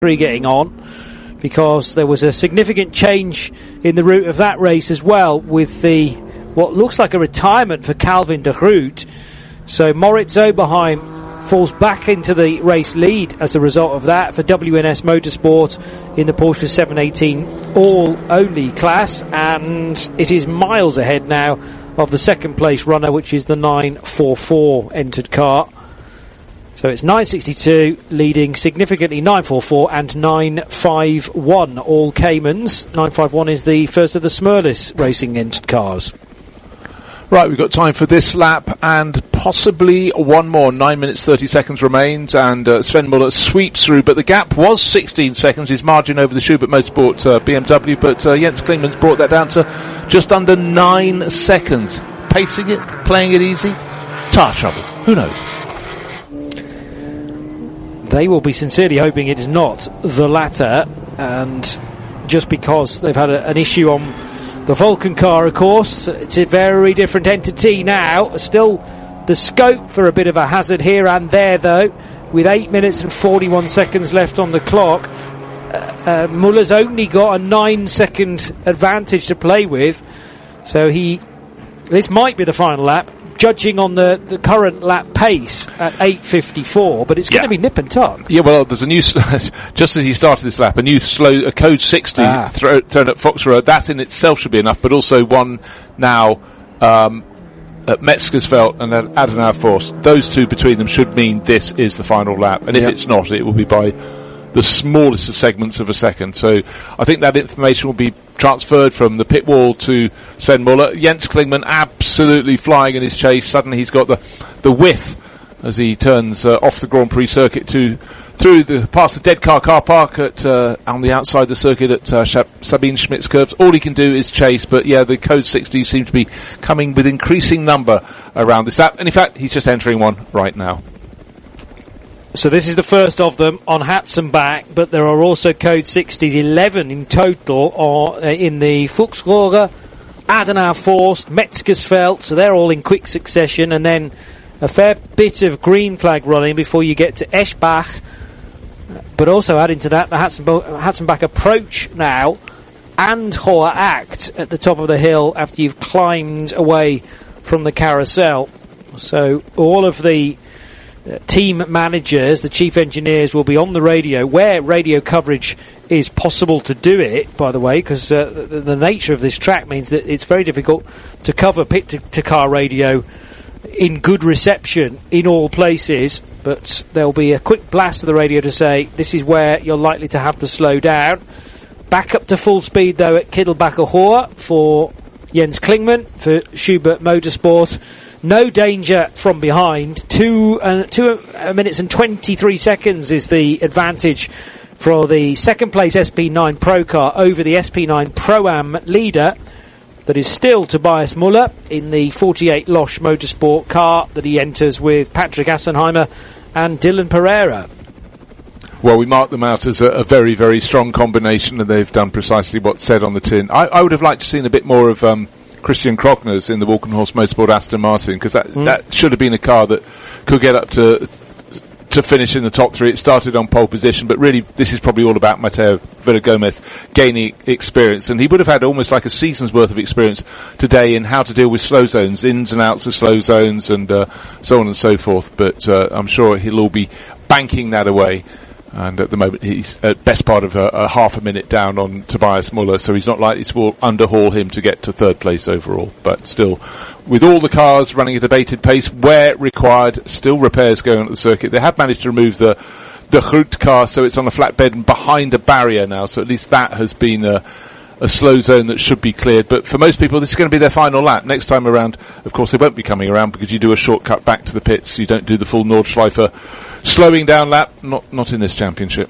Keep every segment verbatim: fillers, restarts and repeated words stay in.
getting on, because there was a significant change in the route of that race as well, with the what looks like a retirement for Calvin de Groot. So Moritz Oberheim falls back into the race lead as a result of that for W N S Motorsport in the Porsche seven eighteen all-only class, and it is miles ahead now of the second place runner, which is the nine forty-four entered car. So it's nine sixty-two leading significantly nine forty-four and nine fifty-one, all Caymans. nine fifty-one is the first of the Smurlis Racing entered cars. Right, we've got time for this lap and possibly one more. Nine minutes, thirty seconds remains, and uh, Sven Muller sweeps through, but the gap was sixteen seconds, his margin over the Schubert Motorsport uh, B M W, but uh, Jens Klingmann's brought that down to just under nine seconds. Pacing it, playing it easy, tyre trouble, who knows? They will be sincerely hoping it is not the latter, and just because they've had a, an issue on the Vulcan car, of course, it's a very different entity now. Still the scope for a bit of a hazard here and there, though, with eight minutes and forty-one seconds left on the clock. Uh, uh, Muller's only got a nine second advantage to play with, so he this might be the final lap, judging on the, the current lap pace at eight fifty-four, but it's going to yeah. be nip and tuck. Yeah, well, there's a new, just as he started this lap, a new slow, a code sixty ah. throw, thrown at Fox Road. That in itself should be enough, but also one now um, at Metzgersfeld and at Adenauer Forst. Those two between them should mean this is the final lap, and if yep. it's not, it will be by the smallest of segments of a second. So I think that information will be transferred from the pit wall to Sven Muller. Jens Klingmann absolutely flying in his chase. Suddenly he's got the the whiff as he turns uh, off the Grand Prix circuit to through the past the dead car car park at uh, on the outside the circuit at uh, Sabine Schmidt's curves. All he can do is chase, but yeah, the code sixty seem to be coming with increasing number around this lap, and in fact he's just entering one right now. So this is the first of them on Hatzenbach, but there are also code sixties, eleven in total, or uh, in the Fuchsrohre, Adenauer Forst, Metzgersfeld, so they're all in quick succession, and then a fair bit of green flag running before you get to Eschbach, but also adding to that the Hatzenbach, Hatzenbach approach now, and Hoher Act at the top of the hill after you've climbed away from the carousel. So all of the Uh, team managers, the chief engineers, will be on the radio, where radio coverage is possible to do it, by the way, because uh, the, the nature of this track means that it's very difficult to cover pit to, to car radio in good reception in all places, but there'll be a quick blast of the radio to say this is where you're likely to have to slow down. Back up to full speed though at Kittelbacher Hohe for Jens Klingmann for Schubert Motorsport. No danger from behind. Two, uh, two uh, minutes and twenty-three seconds is the advantage for the second place S P nine Pro car over the S P nine Pro-Am leader. That is still Tobias Muller in the forty-eight Losch Motorsport car that he enters with Patrick Assenheimer and Dylan Pereira. Well, we mark them out as a, a very, very strong combination, and they've done precisely what's said on the tin. I, I would have liked to have seen a bit more of um, Christian Krogners in the Walkenhorst Motorsport Aston Martin, because that, mm. that should have been a car that could get up to to finish in the top three. It started on pole position, but really this is probably all about Mateo Villagomez gaining experience, and he would have had almost like a season's worth of experience today in how to deal with slow zones, ins and outs of slow zones, and uh, so on and so forth. But uh, I'm sure he'll all be banking that away. And at the moment, he's at best part of a, a half a minute down on Tobias Muller, so he's not likely to underhaul him to get to third place overall. But still, with all the cars running at a bated pace, where required, still repairs going on at the circuit. They have managed to remove the the Groot car, so it's on a flatbed and behind a barrier now, so at least that has been a, a slow zone that should be cleared. But for most people, this is going to be their final lap. Next time around, of course, they won't be coming around because you do a shortcut back to the pits. You don't do the full Nordschleife slowing down lap, not not in this championship.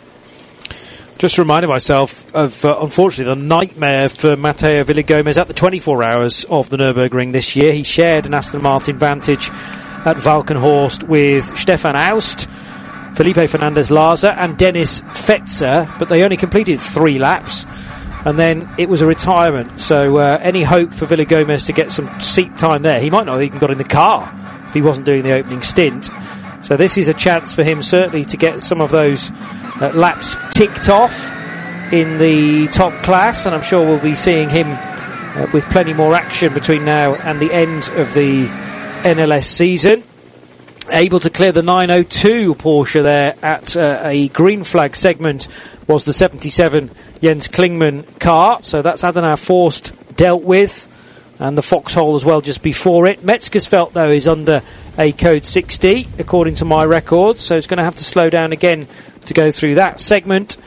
Just reminded myself of, uh, unfortunately, the nightmare for Mateo Villagomez at the twenty-four hours of the Nürburgring this year. He shared an Aston Martin Vantage at Valkenhorst with Stefan Aust, Felipe Fernandez-Larza and Dennis Fetzer, but they only completed three laps, and then it was a retirement. So uh, any hope for Villagomez to get some seat time there? He might not have even got in the car if he wasn't doing the opening stint. So this is a chance for him certainly to get some of those uh, laps ticked off in the top class, and I'm sure we'll be seeing him uh, with plenty more action between now and the end of the N L S season. Able to clear the nine oh two Porsche there at uh, a green flag segment was the seventy-seven Jens Klingmann car, so that's Adana Forst dealt with, and the Foxhole as well just before it. Metzgersfeld though is under a code sixty according to my records, so it's going to have to slow down again to go through that segment.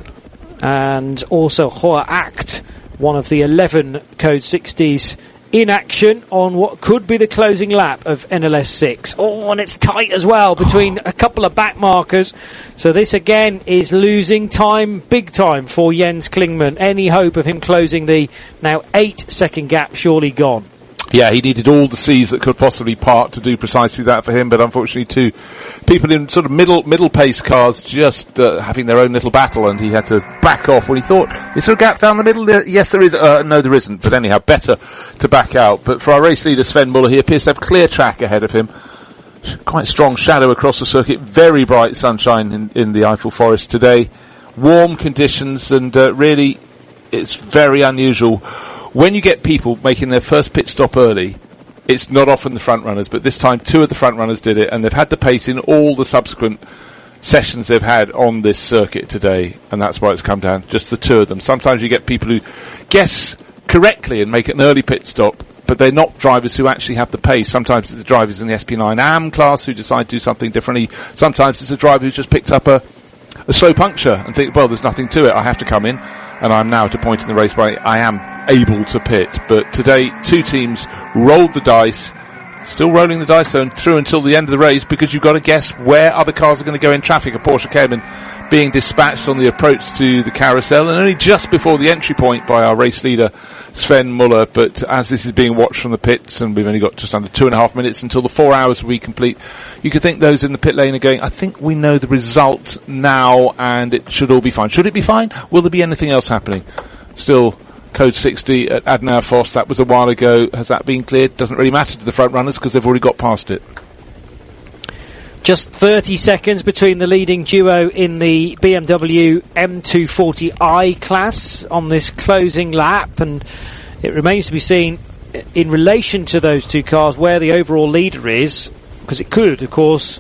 And also Hoa Act, one of the eleven code sixties in action on what could be the closing lap of N L S six. Oh, and it's tight as well between a couple of back markers. So this again is losing time, big time for Jens Klingmann. Any hope of him closing the now eight second gap surely gone. Yeah, he needed all the seas that could possibly part to do precisely that for him, but unfortunately two people in sort of middle middle pace cars just uh, having their own little battle, and he had to back off when he thought, is there a gap down the middle? There, yes, there is. Uh, no, there isn't. But anyhow, better to back out. But for our race leader, Sven Muller, he appears to have clear track ahead of him. Quite strong shadow across the circuit. Very bright sunshine in, in the Eiffel Forest today. Warm conditions, and uh, really it's very unusual. When you get people making their first pit stop early, it's not often the front runners, but this time two of the front runners did it, and they've had the pace in all the subsequent sessions they've had on this circuit today, and that's why it's come down, just the two of them. Sometimes you get people who guess correctly and make an early pit stop, but they're not drivers who actually have the pace. Sometimes it's the drivers in the S P nine A M class who decide to do something differently. Sometimes it's a driver who's just picked up a, a slow puncture and think, well, there's nothing to it, I have to come in. And I'm now at a point in the race where I am able to pit. But today, two teams rolled the dice, still rolling the dice though, and through until the end of the race, because you've got to guess where other cars are going to go in traffic. A Porsche Cayman being dispatched on the approach to the carousel, and only just before the entry point by our race leader, Sven Muller. But as this is being watched from the pits, and we've only got just under two and a half minutes until the four hours will be complete, you could think those in the pit lane are going, I think we know the result now, and it should all be fine. Should it be fine? Will there be anything else happening? Still code sixty at Adana Forst, that was a while ago. Has that been cleared? Doesn't really matter to the front runners because they've already got past it. Just thirty seconds between the leading duo in the B M W M two forty i class on this closing lap, and it remains to be seen in relation to those two cars where the overall leader is, because it could, of course,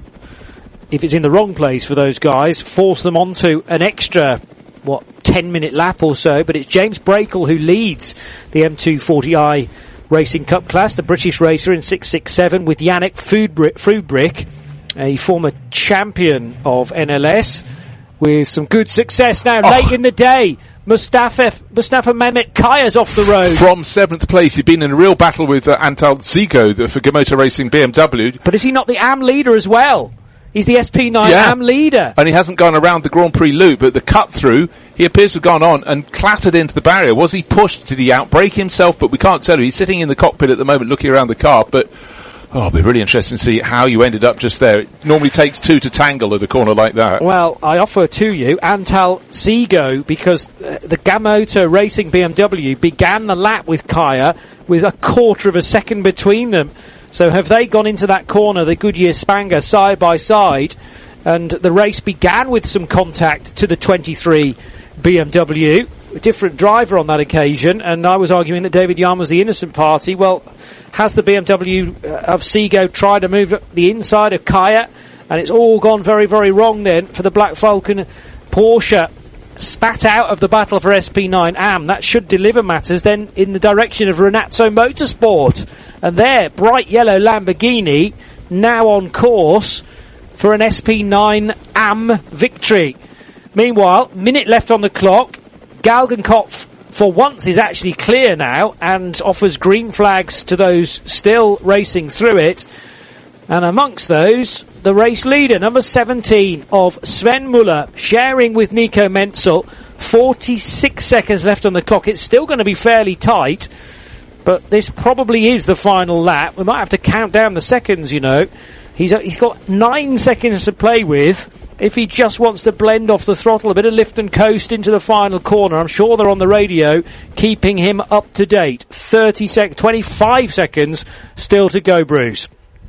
if it's in the wrong place for those guys, force them onto an extra, what, ten minute lap or so. But it's James Brakel who leads the M two forty i Racing Cup class, the British racer in six six seven, with Yannick Fubrick, a former champion of N L S, with some good success now. Oh. Late in the day, Mustafa Mustafa Mehmet Kaya's off the road. From seventh place, he'd been in a real battle with uh, Antal Zigo the, for Gamoto Racing B M W. But is he not the A M leader as well? He's the S P nine yeah. A M leader. And he hasn't gone around the Grand Prix loop, but the cut through, he appears to have gone on and clattered into the barrier. Was he pushed? Did he outbrake himself? But we can't tell. He's sitting in the cockpit at the moment looking around the car, but oh, it'll be really interesting to see how you ended up just there. It normally takes two to tangle at a corner like that. Well, I offer to you Antal Zigo, because uh, the Gamoto Racing B M W began the lap with Kaya with a quarter of a second between them. So have they gone into that corner, the Goodyear Spanger, side by side, and the race began with some contact to the twenty-three B M W. A different driver on that occasion, and I was arguing that David Yarn was the innocent party. Well, has the B M W uh, of Zigo tried to move up the inside of Kaya, and it's all gone very, very wrong then for the Black Falcon Porsche, spat out of the battle for S P nine A M. That should deliver matters then in the direction of Renazzo Motorsport, and their bright yellow Lamborghini now on course for an S P nine A M victory. Meanwhile, minute left on the clock. Galgenkopf, for once, is actually clear now and offers green flags to those still racing through it. And amongst those, the race leader, number seventeen of Sven Muller, sharing with Nico Menzel. forty-six seconds left on the clock. It's still going to be fairly tight, but this probably is the final lap. We might have to count down the seconds, you know. He's uh, he's got nine seconds to play with. If he just wants to blend off the throttle, a bit of lift and coast into the final corner. I'm sure they're on the radio keeping him up to date. thirty sec, twenty-five seconds still to go, Bruce.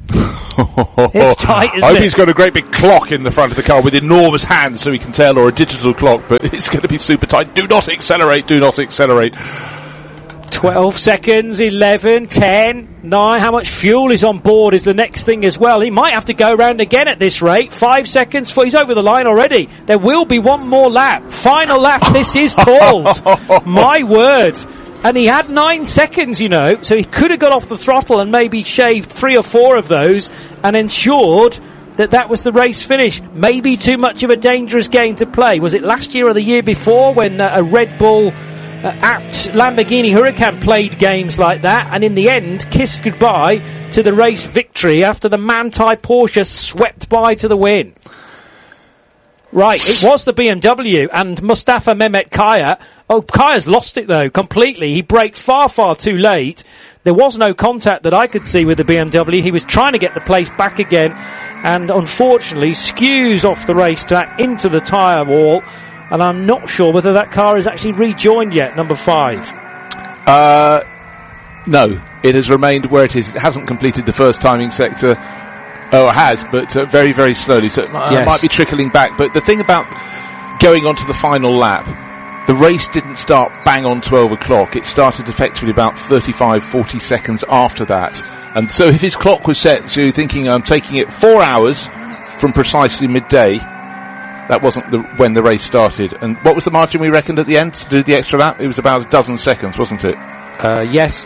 It's tight, isn't I hope it? he's got a great big clock in the front of the car with enormous hands so he can tell, or a digital clock, but it's going to be super tight. Do not accelerate, do not accelerate. twelve seconds, eleven, ten, nine. How much fuel is on board is the next thing as well. He might have to go round again at this rate. Five seconds, for, he's over the line already. There will be one more lap. Final lap, this is called. My word. And he had nine seconds, you know, so he could have got off the throttle and maybe shaved three or four of those and ensured that that was the race finish. Maybe too much of a dangerous game to play. Was it last year or the year before when uh, a Red Bull uh, apt Lamborghini Huracan played games like that and in the end kissed goodbye to the race victory after the Manthey Porsche swept by to the win? Right, it was the B M W and Mustafa Mehmet Kaya. Oh, Kaya's lost it though, completely. He braked far, far too late. There was no contact that I could see with the B M W. He was trying to get the place back again and unfortunately skews off the racetrack into the tyre wall. And I'm not sure whether that car is actually rejoined yet, number five. Uh, no, it has remained where it is. It hasn't completed the first timing sector. Oh, it has, but uh, very, very slowly. So it uh, yes. might be trickling back. But the thing about going on to the final lap, the race didn't start bang on twelve o'clock. It started effectively about thirty-five, forty seconds after that. And so if his clock was set, so you're thinking, I'm taking it four hours from precisely midday, that wasn't the, when the race started. And what was the margin we reckoned at the end to do the extra lap? It was about a dozen seconds, wasn't it? Uh, yes.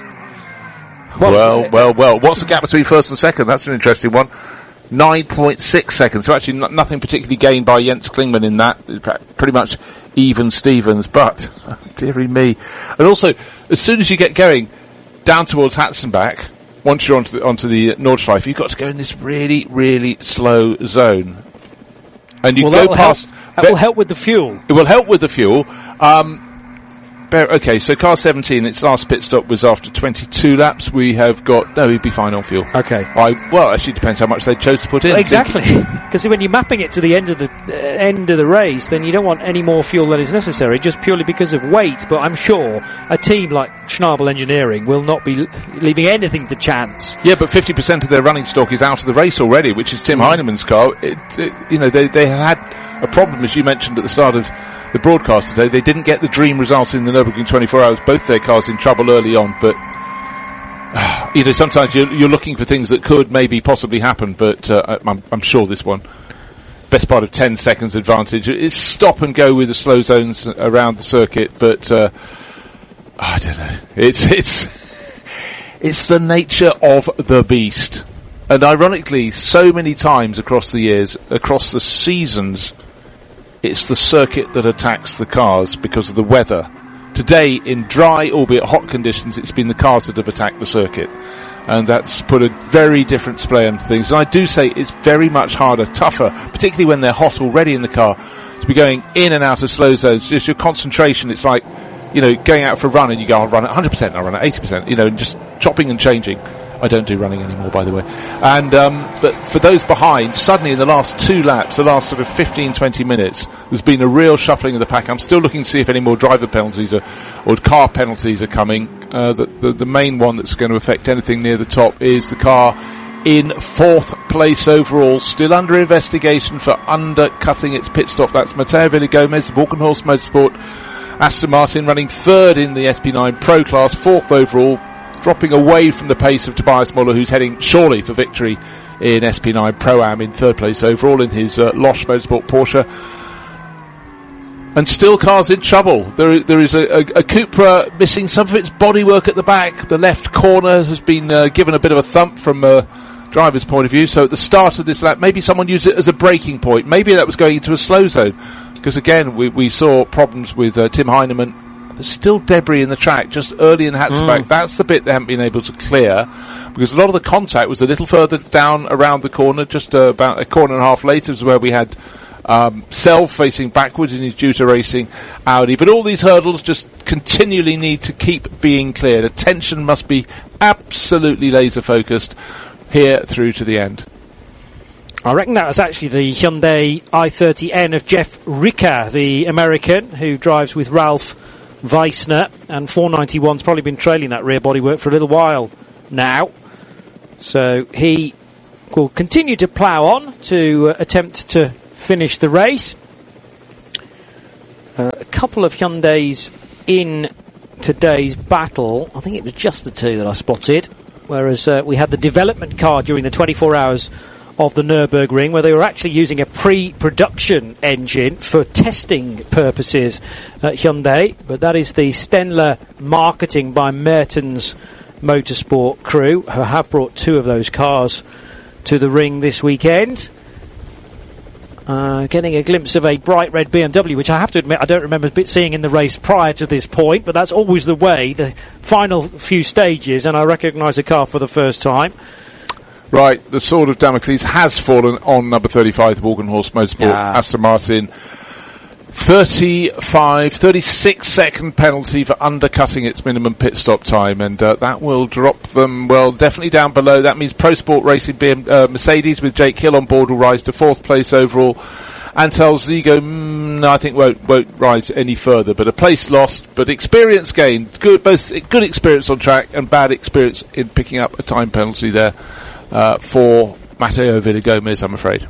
What well, well, well. What's the gap between first and second? That's an interesting one. nine point six seconds. So actually n- nothing particularly gained by Jens Klingmann in that. Pretty much even Stevens. But, oh, dearie me. And also, as soon as you get going down towards Hatzenbach, once you're onto the, onto the Nordschleife, you've got to go in this really, really slow zone. And you well, go past... Help. That will help with the fuel. It will help with the fuel. Um... Okay, so car seventeen, its last pit stop was after twenty-two laps. We have got... No, he'd be fine on fuel. Okay. I, well, actually depends how much they chose to put in. Exactly. Because when you're mapping it to the end of the uh, end of the race, then you don't want any more fuel than is necessary, just purely because of weight. But I'm sure a team like Schnabel Engineering will not be l- leaving anything to chance. Yeah, but fifty percent of their running stock is out of the race already, which is Tim mm. Heinemann's car. It, it, you know, they, they had a problem, as you mentioned at the start of the broadcast today. They didn't get the dream result in the Nürburgring twenty-four hours. Both their cars in trouble early on, but uh, you know, sometimes you're, you're looking for things that could maybe possibly happen, but uh, I'm, I'm sure this one, best part of ten seconds advantage. It's stop and go with the slow zones around the circuit, but uh, I don't know. It's it's it's the nature of the beast, and ironically, so many times across the years, across the seasons, it's the circuit that attacks the cars because of the weather. Today, in dry, albeit hot conditions, it's been the cars that have attacked the circuit. And that's put a very different display on things. And I do say it's very much harder, tougher, particularly when they're hot already in the car, to be going in and out of slow zones. Just your concentration, it's like, you know, going out for a run and you go, I'll run at one hundred percent, I'll run at eighty percent, you know, and just chopping and changing. I don't do running anymore, by the way. And, um, but for those behind, suddenly in the last two laps, the last sort of fifteen, twenty minutes, there's been a real shuffling of the pack. I'm still looking to see if any more driver penalties are, or car penalties are coming. Uh, the, the, the main one that's going to affect anything near the top is the car in fourth place overall, still under investigation for undercutting its pit stop. That's Mateo Villagomez, Walkenhorst Motorsport, Aston Martin running third in the S P nine Pro Class, fourth overall, dropping away from the pace of Tobias Muller, who's heading surely for victory in S P nine Pro-Am in third place overall in his uh, Losch Motorsport Porsche. And still cars in trouble. There, there is a, a, a Cupra missing some of its bodywork at the back. The left corner has been uh, given a bit of a thump from a driver's point of view. So at the start of this lap, maybe someone used it as a braking point. Maybe that was going into a slow zone. Because again, we, we saw problems with uh, Tim Heinemann. There's still debris in the track just early in Hatzenbach. Mm. That's the bit they haven't been able to clear, because a lot of the contact was a little further down around the corner. Just uh, about a corner and a half later is where we had um, Self facing backwards in his Juta Racing Audi. But all these hurdles just continually need to keep being cleared. Attention must be absolutely laser focused here through to the end. I reckon that was actually the Hyundai i thirty N of Jeff Ricker, the American who drives with Ralph Weissner, and four ninety-one's probably been trailing that rear bodywork for a little while now. So he will continue to plough on to uh, attempt to finish the race. Uh, a couple of Hyundais in today's battle. I think it was just the two that I spotted, whereas uh, we had the development car during the twenty-four hours of the Nürburgring, where they were actually using a pre-production engine for testing purposes at Hyundai, but that is the Stenler marketing by Mertens Motorsport crew, who have brought two of those cars to the ring this weekend. Uh, getting a glimpse of a bright red B M W, which I have to admit I don't remember seeing in the race prior to this point, but that's always the way, the final few stages, and I recognise the car for the first time. Right, the sword of Damocles has fallen on number thirty-five, the Walkenhorst Motorsport, ah. Aston Martin. thirty-five, thirty-six second penalty for undercutting its minimum pit stop time, and uh, that will drop them, well, definitely down below. That means Pro Sport Racing B M, uh, Mercedes with Jake Hill on board will rise to fourth place overall. Antel Zigo, mm, I think won't won't rise any further, but a place lost, but experience gained. Good, both good experience on track and bad experience in picking up a time penalty there uh, for Mateo Villagomez, I'm afraid.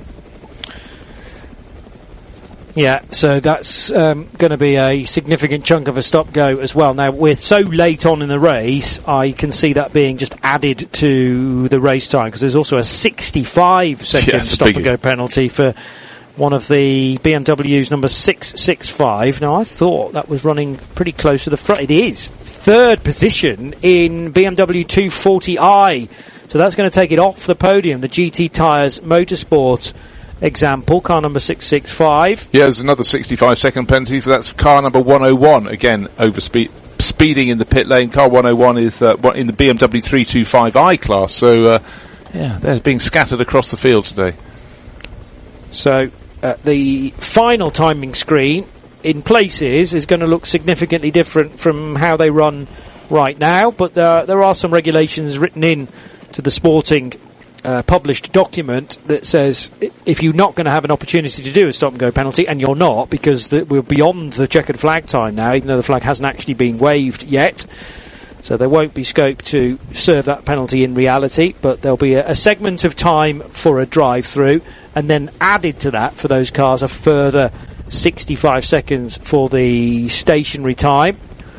Yeah, so that's um, going to be a significant chunk of a stop-go as well. Now, we're so late on in the race, I can see that being just added to the race time, because there's also a sixty-five second yeah, stop-and-go penalty for one of the B M Ws, number six six five. Now, I thought that was running pretty close to the front. It is. Third position in B M W two forty i. So that's going to take it off the podium, the G T Tyres Motorsport example, car number six six five. Yeah, there's another sixty-five second penalty for that's car number one oh one, again over speed, speeding in the pit lane. Car one oh one is uh, in the B M W three twenty-five i class, so uh, yeah, they're being scattered across the field today. So uh, the final timing screen in places is going to look significantly different from how they run right now, but uh, there are some regulations written in to the sporting Uh, published document that says if you're not going to have an opportunity to do a stop and go penalty, and you're not, because the, we're beyond the checkered flag time now, even though the flag hasn't actually been waved yet, so there won't be scope to serve that penalty in reality, but there'll be a, a segment of time for a drive through, and then added to that for those cars a further sixty-five seconds for the stationary time.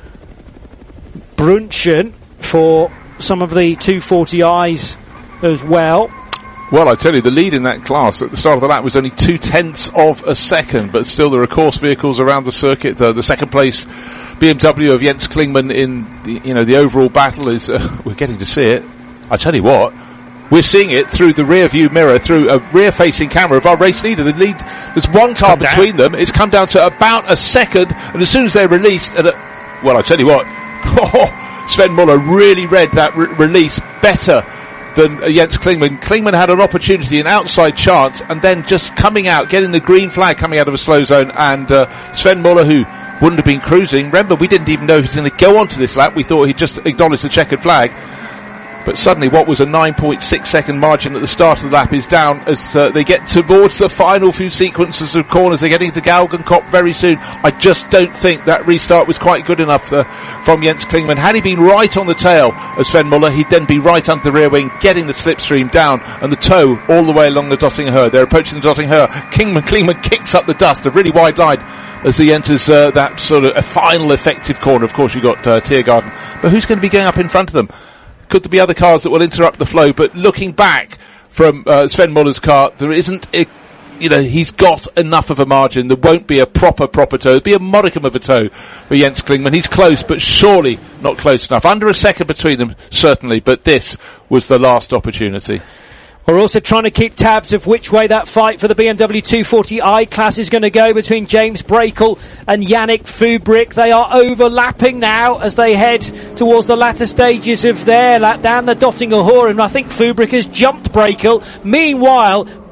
Brunchen for some of the two forty i's as well. Well, I tell you, the lead in that class at the start of the lap was only two tenths of a second, but still there are course vehicles around the circuit. The, the second place B M W of Jens Klingmann in the, you know, the overall battle is, uh, we're getting to see it. I tell you what, we're seeing it through the rear view mirror, through a rear facing camera of our race leader. The lead, there's one car come between down. them. It's come down to about a second, and as soon as they're released, at a, well, I tell you what, Sven Muller really read that re- release better than uh, Jens Klingmann. Klingmann had an opportunity, an outside chance, and then just coming out, getting the green flag coming out of a slow zone, and uh, Sven Muller, who wouldn't have been cruising, remember, we didn't even know he was going to go onto this lap. We thought he'd just acknowledged the checkered flag. But suddenly what was a nine point six second margin at the start of the lap is down as uh, they get towards the final few sequences of corners. They're getting to Galgenkop very soon. I just don't think that restart was quite good enough uh, from Jens Klingmann. Had he been right on the tail of Sven Muller, he'd then be right under the rear wing, getting the slipstream down and the toe all the way along the Dottinger. They're approaching the Dottinger. Klingmann, Klingmann kicks up the dust, a really wide line as he enters uh, that sort of a final effective corner. Of course, you've got uh, Tiergarten. But who's going to be going up in front of them? Could there be other cars that will interrupt the flow? But looking back from uh, Sven Muller's car, there isn't, a, you know, he's got enough of a margin. There won't be a proper, proper toe. There'll be a modicum of a toe for Jens Klingmann. He's close, but surely not close enough. Under a second between them, certainly, but this was the last opportunity. We're also trying to keep tabs of which way that fight for the B M W two forty i class is going to go between James Brakel and Yannick Fubrick. They are overlapping now as they head towards the latter stages of their lap down the Dottinger Horen. I think Fubrick has jumped Brakel. Meanwhile,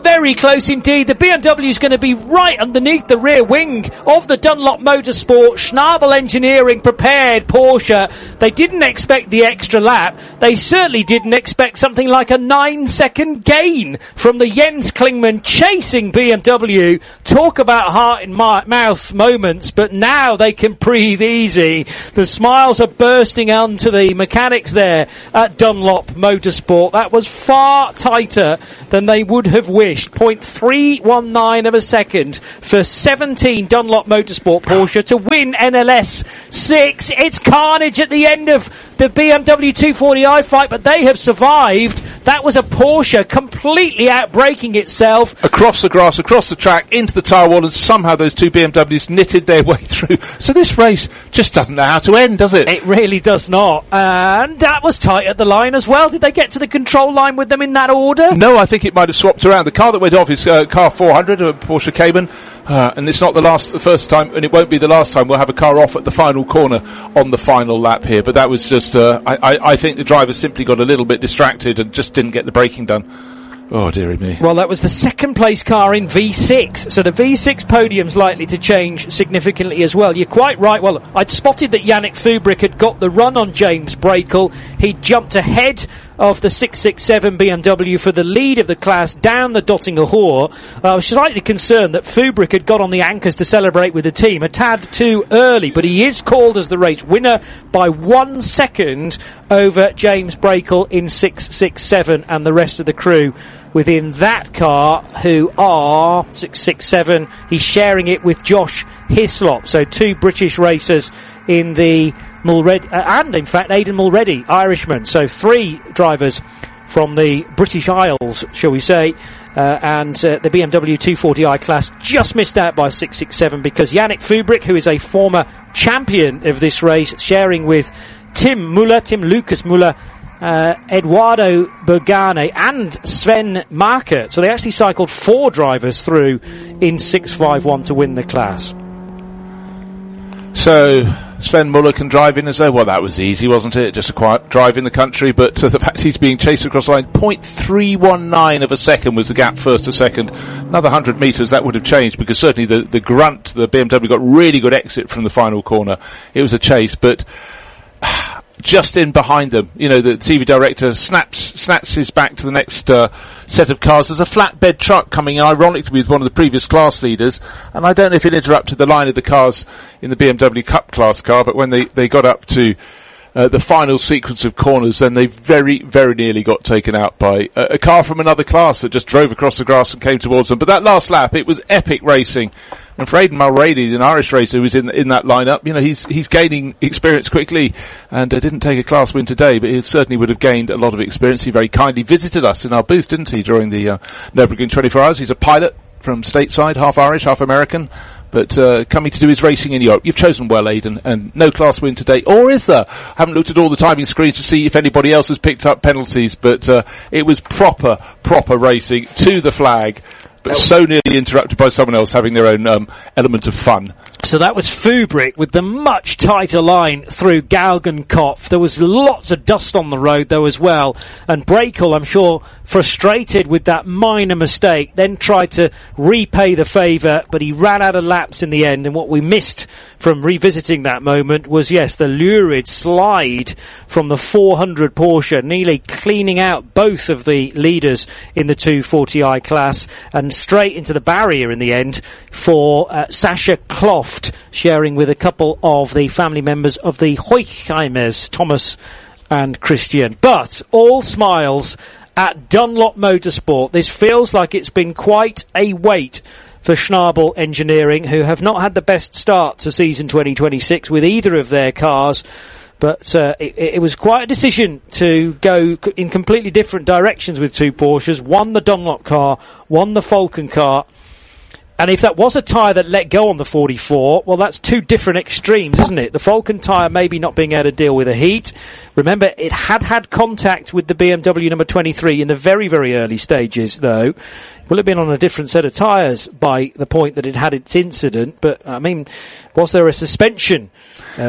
Very close indeed. The B M W is going to be right underneath the rear wing of the Dunlop Motorsport. Schnabel Engineering prepared Porsche. They didn't expect the extra lap. They certainly didn't expect something like a nine second gain from the Jens Klingmann chasing B M W. Talk about heart in my mouth moments, but now they can breathe easy. The smiles are bursting onto the mechanics there at Dunlop Motorsport. That was far tighter than they would have wished. zero point three one nine of a second for seventeen Dunlop Motorsport Porsche to win N L S six. It's carnage at the end of the B M W two forty i fight, but they have survived. That was a Porsche completely outbraking itself. Across the grass, across the track, into the tyre wall, and somehow those two B M Ws knitted their way through. So this race just doesn't know how to end, does it? It really does not. And that was tight at the line as well. Did they get to the control line with them in that order? No, I think it might have swapped around. The car that went off is uh, car four hundred, a Porsche Cayman. Uh, and it's not the last, the first time, and it won't be the last time we'll have a car off at the final corner on the final lap here. But that was just, uh, I, I, I think the driver simply got a little bit distracted and just didn't get the braking done. Oh, dearie me. Well, that was the second place car in V six, so the V six podium's likely to change significantly as well. You're quite right. Well, I'd spotted that Yannick Fubrick had got the run on James Brakel. He jumped ahead of the six six seven B M W for the lead of the class down the Dottinger Hoor. I was slightly concerned that Fubrick had got on the anchors to celebrate with the team a tad too early, but he is called as the race winner by one second over James Brakel in six six seven and the rest of the crew within that car, who are six six seven. He's sharing it with Josh Hislop, so two British racers in the Mulready, uh, and in fact Aidan Mulready, Irishman. So three drivers from the British Isles, shall we say. Uh, and uh, the B M W two forty i class just missed out by six six seven because Yannick Fubrick, who is a former champion of this race, sharing with Tim Muller, Tim Lucas Muller, uh, Eduardo Bergane and Sven Markert. So they actually cycled four drivers through in six five one to win the class. So Sven Muller can drive in as though, well, that was easy, wasn't it? Just a quiet drive in the country, but uh, the fact he's being chased across the line, zero point three one nine of a second was the gap first to second. Another one hundred metres, that would have changed, because certainly the, the grunt, the B M W got really good exit from the final corner. It was a chase, but just in behind them, you know, the T V director snaps, snaps his back to the next uh, set of cars. There's a flatbed truck coming in, ironically with one of the previous class leaders, and I don't know if it interrupted the line of the cars in the B M W Cup class car, but when they, they got up to uh, the final sequence of corners, then they very, very nearly got taken out by a, a car from another class that just drove across the grass and came towards them. But that last lap, it was epic racing. And for Aidan Mulready, an Irish racer who was in in that lineup, you know, he's he's gaining experience quickly, and uh, didn't take a class win today, but he certainly would have gained a lot of experience. He very kindly visited us in our booth, didn't he, during the uh, Nürburgring twenty-four hours. He's a pilot from stateside, half Irish, half American, but uh, coming to do his racing in Europe. You've chosen well, Aidan, and no class win today. Or is there? I haven't looked at all the timing screens to see if anybody else has picked up penalties, but uh, it was proper, proper racing to the flag, but so nearly interrupted by someone else having their own um, element of fun. So that was Fubrick with the much tighter line through Galgenkopf. There was lots of dust on the road though as well. And Brakel, I'm sure, frustrated with that minor mistake, then tried to repay the favour, but he ran out of laps in the end. And what we missed from revisiting that moment was, yes, the lurid slide from the four hundred Porsche, nearly cleaning out both of the leaders in the two forty i class, and straight into the barrier in the end for uh, Sascha Kloft, sharing with a couple of the family members of the Hochheimers, Thomas and Christian. But all smiles at Dunlop Motorsport. This feels like it's been quite a wait for Schnabel Engineering, who have not had the best start to season twenty twenty-six with either of their cars. But uh, it, it was quite a decision to go in completely different directions with two Porsches. One the Dunlop car, one the Falken car. And if that was a tyre that let go on the forty-four, well, that's two different extremes, isn't it? The Falken tyre maybe not being able to deal with the heat. Remember, it had had contact with the B M W number twenty-three in the very, very early stages, though. It will have been on a different set of tyres by the point that it had its incident. But, I mean, was there a suspension uh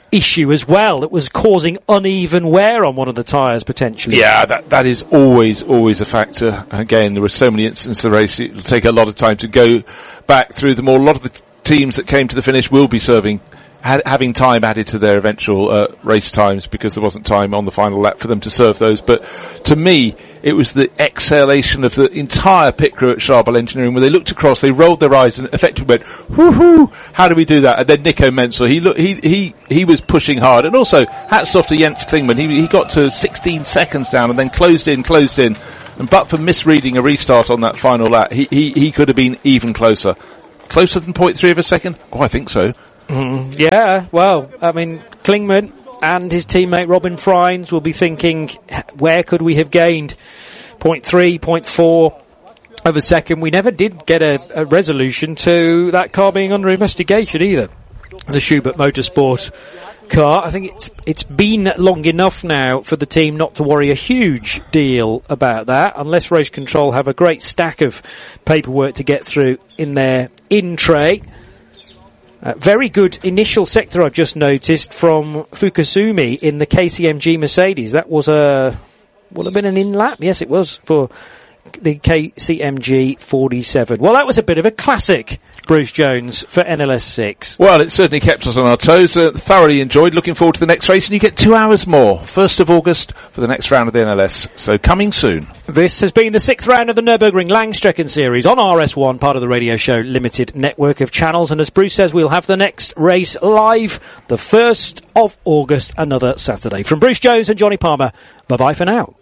issue as well that was causing uneven wear on one of the tyres potentially. Yeah, that that is always, always a factor. Again, there were so many instances of the race, it'll take a lot of time to go back through them all. A lot of the teams that came to the finish will be serving, ha- having time added to their eventual uh, race times because there wasn't time on the final lap for them to serve those. But to me, it was the exhalation of the entire pit crew at Charbel Engineering where they looked across, they rolled their eyes and effectively went, whoo-hoo, how do we do that? And then Nico Menzel, he look, he, he, he was pushing hard. And also, hats off to Jens Klingman. He, he got to sixteen seconds down and then closed in, closed in. And but for misreading a restart on that final lap, he, he, he could have been even closer. Closer than zero point three of a second? Oh, I think so. Mm, yeah, well, I mean, Klingman and his teammate Robin Freins will be thinking, where could we have gained zero point three, zero point four of a second? We never did get a, a resolution to that car being under investigation either. The Schubert Motorsport car. I think it's it's been long enough now for the team not to worry a huge deal about that, unless Race Control have a great stack of paperwork to get through in their in tray. Uh, very good initial sector I've just noticed from Fukasumi in the K C M G Mercedes. That was a, would have been an in lap. Yes, it was for the K C M G forty-seven. Well, that was a bit of a classic, Bruce Jones, for N L S six. Well, it certainly kept us on our toes. Uh, thoroughly enjoyed. Looking forward to the next race, and you get two hours more, first of August, for the next round of the N L S. So coming soon. This has been the sixth round of the Nürburgring Langstrecken Series on R S one, part of the Radio Show Limited network of channels. And as Bruce says, we'll have the next race live the first of August, another Saturday. From Bruce Jones and Johnny Palmer, bye-bye for now.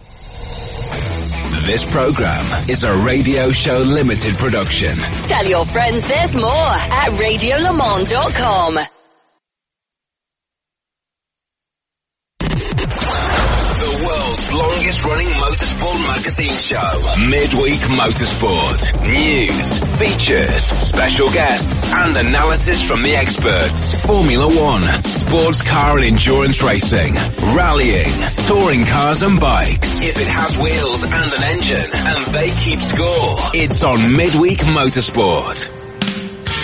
This program is a Radio Show Limited production. Tell your friends there's more at radio le mans dot com. The world's longest running motorsport magazine show, Midweek Motorsport. News, features, special guests, and analysis from the experts. Formula One, sports car and endurance racing, rallying, touring cars and bikes. If it has wheels and an engine, and they keep score, it's on Midweek Motorsport.